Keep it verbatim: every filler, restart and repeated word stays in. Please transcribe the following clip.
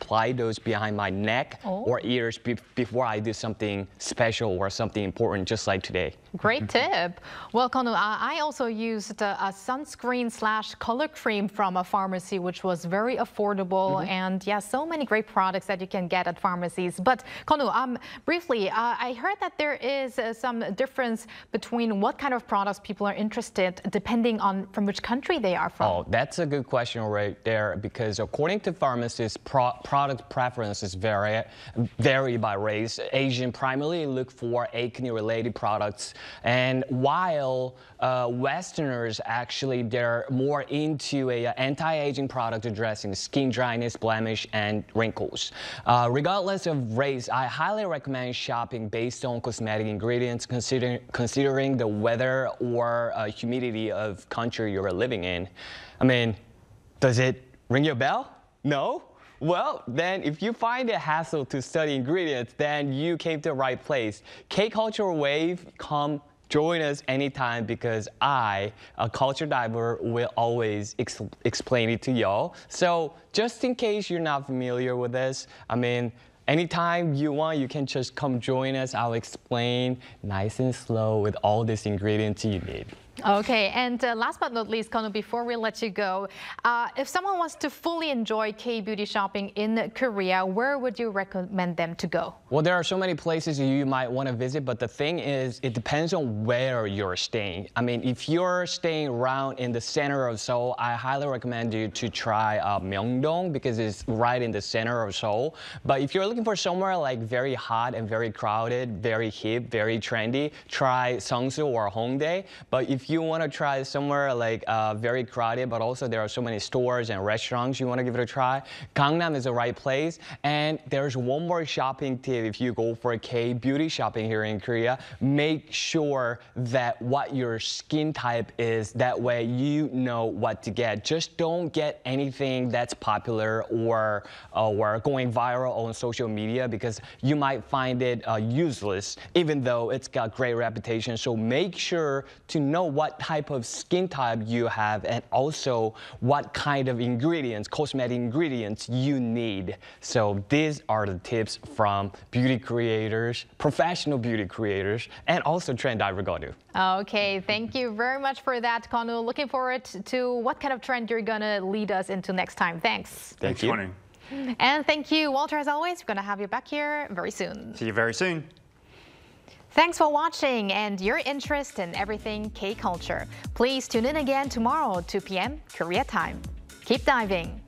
apply those behind my neck oh. or ears be before I do something special or something important, just like today. Great tip. Well, Konu, uh, I also used a, a sunscreen slash color cream from a pharmacy, which was very affordable. Mm-hmm. And yeah, so many great products that you can get at pharmacies. But Konu, um, briefly, uh, I heard that there is uh, some difference between what kind of products people are interested depending on from which country they are from. Oh, that's a good question right there, because according to pharmacists, pro product preferences vary, vary by race. Asian primarily look for acne-related products, and while uh, Westerners actually they're more into a uh, anti-aging product addressing skin dryness, blemish, and wrinkles. Uh, regardless of race, I highly recommend shopping based on cosmetic ingredients, considering considering the weather or uh, humidity of country you're living in. I mean, does it ring your bell? No? Well, then if you find it hassle to study ingredients, then you came to the right place. K-Culture Wave, come join us anytime, because I, a culture diver, will always ex explain it to y'all. So just in case you're not familiar with this, I mean, anytime you want, you can just come join us. I'll explain nice and slow with all these ingredients you need. Okay, and uh, last but not least, Konu, before we let you go, uh, if someone wants to fully enjoy K-beauty shopping in Korea, where would you recommend them to go? Well, there are so many places you might want to visit, but the thing is, it depends on where you're staying. I mean, if you're staying around in the center of Seoul, I highly recommend you to try uh, Myeongdong, because it's right in the center of Seoul. But if you're looking for somewhere like very hot and very crowded, very hip, very trendy, try Seongsu or Hongdae. But if you want to try somewhere like uh, very crowded, but also there are so many stores and restaurants you want to give it a try, Gangnam is the right place. And there's one more shopping tip. If you go for K-beauty shopping here in Korea, make sure that what your skin type is. That way you know what to get. Just don't get anything that's popular or, uh, or going viral on social media, because you might find it uh, useless, even though it's got great reputation. So make sure to know what type of skin type you have, and also what kind of ingredients, cosmetic ingredients you need. So these are the tips from beauty creators, professional beauty creators, and also trend diver Konu. Okay, thank you very much for that, Konu. Looking forward to what kind of trend you're gonna lead us into next time. Thanks. Thank Thanks, you. Konu. And thank you, Walter, as always. We're gonna have you back here very soon. See you very soon. Thanks for watching and your interest in everything K-culture. Please tune in again tomorrow, two p m Korea time. Keep diving.